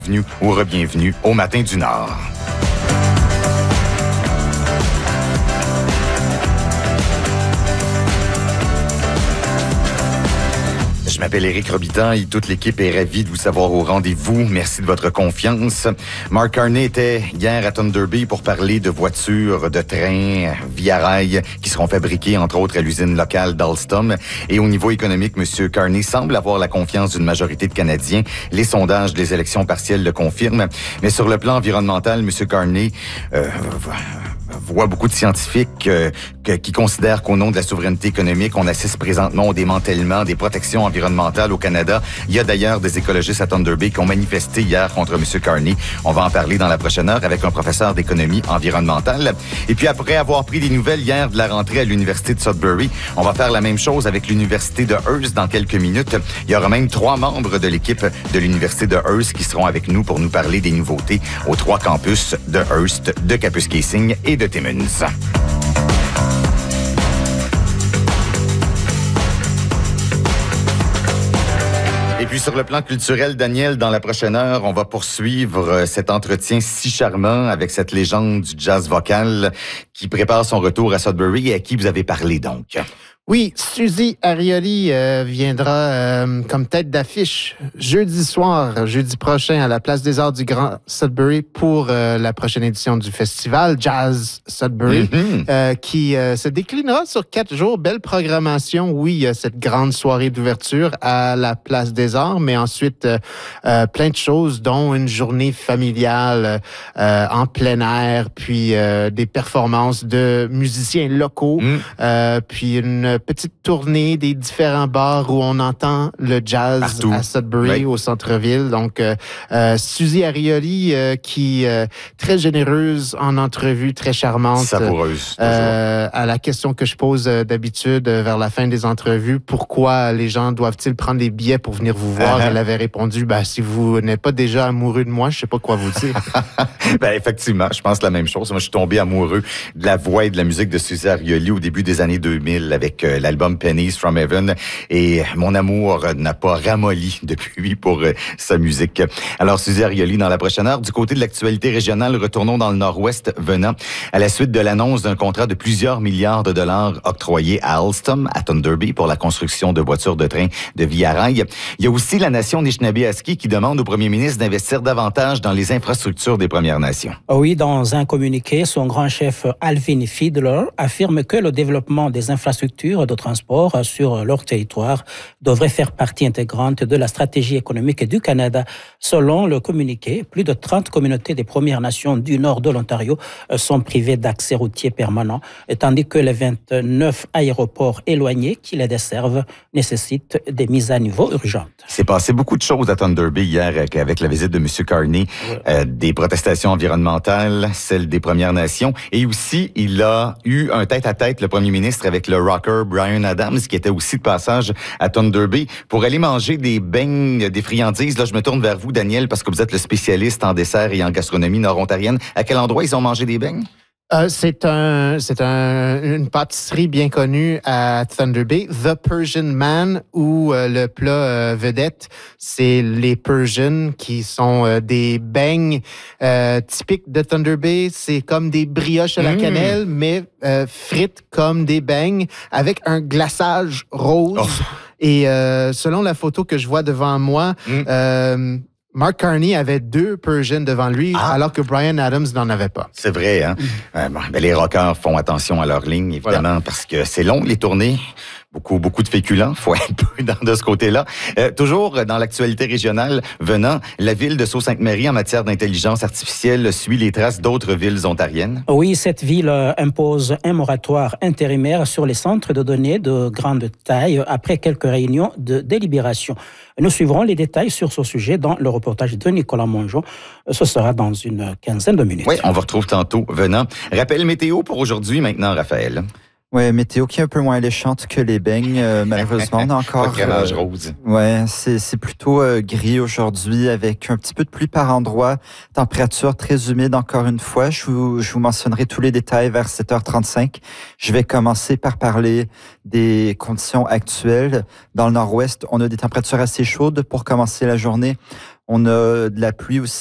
Bienvenue ou re-bienvenue au Matin du Nord. Je m'appelle Éric Robitan et toute l'équipe est ravie de vous savoir au rendez-vous. Merci de votre confiance. Mark Carney était hier à Thunder Bay pour parler de voitures, de trains, via rail qui seront fabriquées entre autres à l'usine locale d'Alstom. Et au niveau économique, M. Carney semble avoir la confiance d'une majorité de Canadiens. Les sondages des élections partielles le confirment. Mais sur le plan environnemental, M. Carney voit beaucoup de scientifiques qui considèrent qu'au nom de la souveraineté économique, on assiste présentement au démantèlement des protections environnementales au Canada. Il y a d'ailleurs des écologistes à Thunder Bay qui ont manifesté hier contre M. Carney. On va en parler dans la prochaine heure avec un professeur d'économie environnementale. Et puis après avoir pris des nouvelles hier de la rentrée à l'Université de Sudbury, on va faire la même chose avec l'Université de Hearst dans quelques minutes. Il y aura même 3 membres de l'équipe de l'Université de Hearst qui seront avec nous pour nous parler des nouveautés aux 3 campus de Hearst, de Kapuskasing et de Timmins. Et puis sur le plan culturel, Daniel, dans la prochaine heure, on va poursuivre cet entretien si charmant avec cette légende du jazz vocal qui prépare son retour à Sudbury et à qui vous avez parlé donc. Oui, Suzy Arioli viendra comme tête d'affiche jeudi prochain à la Place des Arts du Grand Sudbury pour la prochaine édition du festival Jazz Sudbury qui se déclinera sur 4 jours. Belle programmation. Oui, il y a cette grande soirée d'ouverture à la Place des Arts, mais ensuite plein de choses, dont une journée familiale en plein air, puis des performances de musiciens locaux, puis une petite tournée des différents bars où on entend le jazz partout à Sudbury, au centre-ville. Donc, Suzy Arioli, qui très généreuse en entrevue, très charmante. Savoureuse. À la question que je pose d'habitude vers la fin des entrevues, pourquoi les gens doivent-ils prendre des billets pour venir vous voir? Elle avait répondu, si vous n'êtes pas déjà amoureux de moi, je sais pas quoi vous dire. Effectivement, je pense la même chose. Moi, je suis tombé amoureux de la voix et de la musique de Suzy Arioli au début des années 2000 avec l'album Pennies from Heaven, et mon amour n'a pas ramolli depuis pour sa musique. Alors, Suzy Arioli dans la prochaine heure. Du côté de l'actualité régionale, retournons dans le Nord-Ouest venant à la suite de l'annonce d'un contrat de plusieurs milliards de dollars octroyé à Alstom, à Thunder Bay, pour la construction de voitures de train de via rail. Il y a aussi la nation Anishinaabe qui demande au premier ministre d'investir davantage dans les infrastructures des Premières Nations. Oui, dans un communiqué, son grand chef Alvin Fiedler affirme que le développement des infrastructures de transport sur leur territoire devrait faire partie intégrante de la stratégie économique du Canada. Selon le communiqué, plus de 30 communautés des Premières Nations du nord de l'Ontario sont privées d'accès routier permanent, tandis que les 29 aéroports éloignés qui les desservent nécessitent des mises à niveau urgentes. Il s'est passé beaucoup de choses à Thunder Bay hier avec la visite de M. Carney, des protestations environnementales, celles des Premières Nations, et aussi il a eu un tête-à-tête, le premier ministre, avec le rocker Bryan Adams, qui était aussi de passage à Thunder Bay pour aller manger des beignes, des friandises. Là, je me tourne vers vous, Daniel, parce que vous êtes le spécialiste en dessert et en gastronomie nord-ontarienne. À quel endroit ils ont mangé des beignes? C'est une pâtisserie bien connue à Thunder Bay, The Persian Man, où le plat vedette, c'est les Persians, qui sont des beignes typiques de Thunder Bay. C'est comme des brioches à la cannelle, mais frites comme des beignes, avec un glaçage rose. Et selon la photo que je vois devant moi, Mark Carney avait 2 Persians devant lui, alors que Bryan Adams n'en avait pas. C'est vrai, hein? Les rockers font attention à leur ligne, évidemment, parce que c'est long, les tournées. Beaucoup de féculents, faut être prudent de ce côté-là. Toujours dans l'actualité régionale venant, la ville de Sault-Sainte-Marie en matière d'intelligence artificielle suit les traces d'autres villes ontariennes. Oui, cette ville impose un moratoire intérimaire sur les centres de données de grande taille après quelques réunions de délibération. Nous suivrons les détails sur ce sujet dans le reportage de Nicolas Mongeon. Ce sera dans une quinzaine de minutes. Oui, on vous retrouve tantôt venant. Rappel météo pour aujourd'hui maintenant, Raphaël. Oui, météo qui est un peu moins alléchante que les beignes, malheureusement. On a encore... Pas de crémage rose. Ouais, c'est plutôt gris aujourd'hui avec un petit peu de pluie par endroit. Température très humide encore une fois. Je vous mentionnerai tous les détails vers 7h35. Je vais commencer par parler des conditions actuelles. Dans le nord-ouest, on a des températures assez chaudes pour commencer la journée. On a de la pluie aussi